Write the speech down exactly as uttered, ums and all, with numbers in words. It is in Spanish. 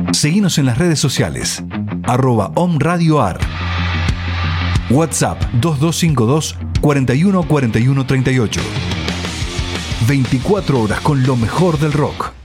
Seguinos en las redes sociales, arroba omradioar. WhatsApp dos dos cinco dos, cuatro uno cuatro uno tres ocho. veinticuatro horas con lo mejor del rock.